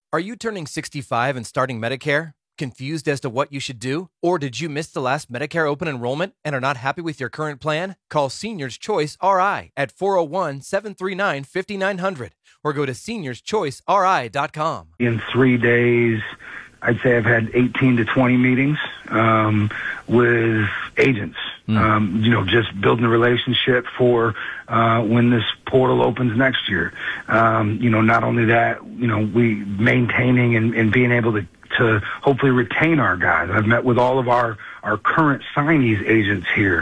Are you turning 65 and starting Medicare? Confused as to what you should do? Or did you miss the last Medicare open enrollment and are not happy with your current plan? Call Seniors Choice RI at 401-739-5900 or go to seniorschoiceri.com. In 3 days, I'd say I've had 18 to 20 meetings with agents, just building a relationship for when this portal opens next year. Not only that, we maintaining and being able to hopefully retain our guys. I've met with all of our current signees agents here.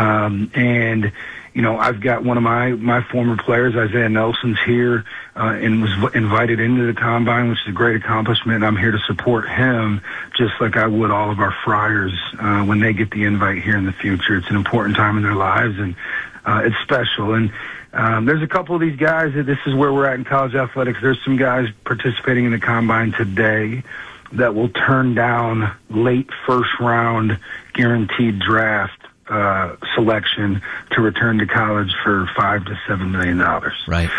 I've got one of my former players, Isaiah Nelson's here, and was invited into the combine, which is a great accomplishment. I'm here to support him just like I would all of our Friars when they get the invite here in the future. It's an important time in their lives, and it's special. And there's a couple of these guys that this is where we're at in college athletics. There's some guys participating in the combine today that will turn down late first round guaranteed draft selection to return to college for $5 to $7 million. Right.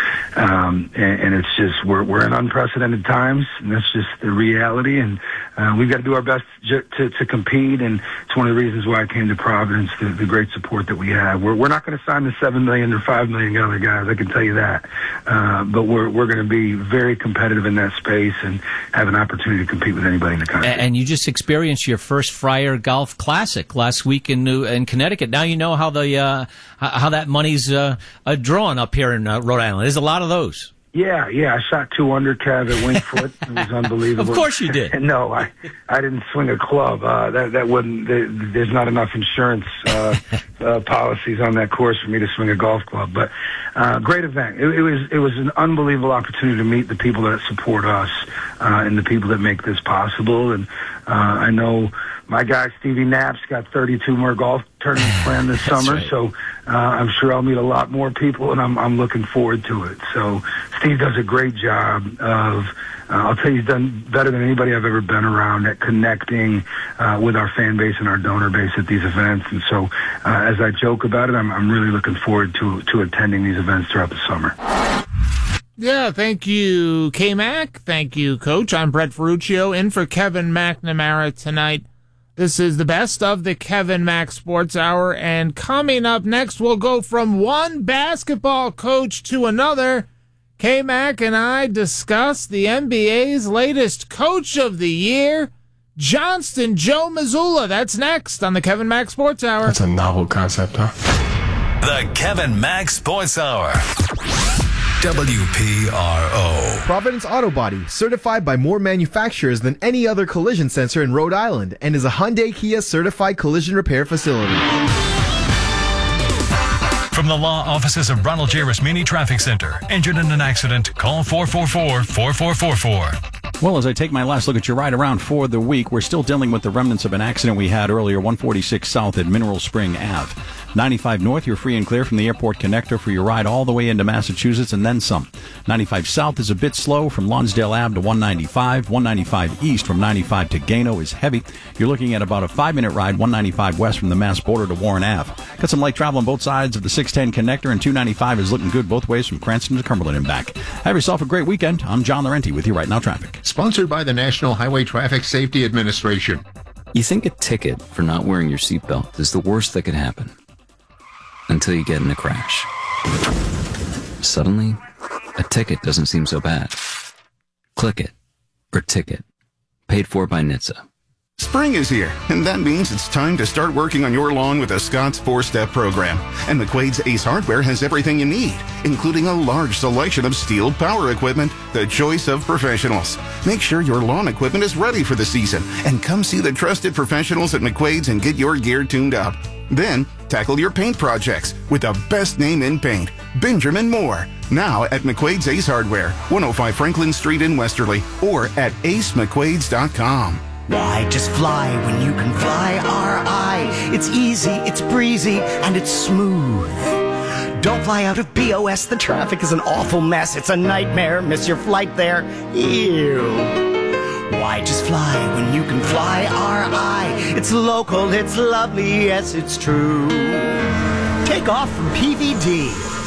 And it's just we're in unprecedented times, and that's just the reality. And we've got to do our best to compete. And it's one of the reasons why I came to Providence. The great support that we have. We're not going to sign the $7 million or $5 million other guys. I can tell you that. But we're going to be very competitive in that space and have an opportunity to compete with anybody in the country. And you just experienced your first Friar Golf Classic last week in Connecticut. Now you know how how that money's drawn up here in Rhode Island. There's a lot of those. Yeah. I shot 2 under, Kev, at Wingfoot. It was unbelievable. Of course you did. No, I didn't swing a club. That wouldn't. There's not enough insurance policies on that course for me to swing a golf club. But great event. It was an unbelievable opportunity to meet the people that support us and the people that make this possible. And I know my guy Stevie Knapp's got 32 more golf tournaments planned this summer, right. So I'm sure I'll meet a lot more people, and I'm looking forward to it. So Steve does a great job of, I'll tell you, he's done better than anybody I've ever been around at connecting with our fan base and our donor base at these events. And so as I joke about it, I'm really looking forward to attending these events throughout the summer. Yeah, thank you, K-Mac. Thank you, Coach. I'm Brett Ferruccio in for Kevin McNamara tonight. This is the best of the Kevin Mack Sports Hour, and coming up next, we'll go from one basketball coach to another. K-Mac and I discuss the NBA's latest Coach of the Year, Johnston Joe Mazzulla. That's next on the Kevin Mack Sports Hour. That's a novel concept, huh? The Kevin Mack Sports Hour. WPRO. Providence Auto Body, certified by more manufacturers than any other collision center in Rhode Island, and is a Hyundai Kia certified collision repair facility. From the law offices of Ronald J. Rasmini Traffic Center. Injured in an accident? Call 444-4444. Well, as I take my last look at your ride around for the week, we're still dealing with the remnants of an accident we had earlier, 146 South at Mineral Spring Ave. 95 North, you're free and clear from the airport connector for your ride all the way into Massachusetts and then some. 95 South is a bit slow from Lonsdale Ave to 195. 195 East from 95 to Gano is heavy. You're looking at about a 5-minute ride, 195 West from the Mass border to Warren Ave. Got some light travel on both sides of the 610 connector, and 295 is looking good both ways from Cranston to Cumberland and back. Have yourself a great weekend. I'm John Laurenti with you right now, traffic. Sponsored by the National Highway Traffic Safety Administration. You think a ticket for not wearing your seatbelt is the worst that could happen. Until you get in a crash. Suddenly, a ticket doesn't seem so bad. Click it. Or ticket. Paid for by NHTSA. Spring is here, and that means it's time to start working on your lawn with the Scott's 4-Step program. And McQuaid's Ace Hardware has everything you need, including a large selection of steel power equipment, the choice of professionals. Make sure your lawn equipment is ready for the season, and come see the trusted professionals at McQuaid's and get your gear tuned up. Then, tackle your paint projects with the best name in paint, Benjamin Moore. Now at McQuaid's Ace Hardware, 105 Franklin Street in Westerly, or at acemcquaids.com. Why just fly when you can fly RI? It's easy, it's breezy, and it's smooth. Don't fly out of BOS. The traffic is an awful mess. It's a nightmare. Miss your flight there. Ew. Why just fly when you can fly RI? It's local, it's lovely, yes, it's true. Take off from PVD.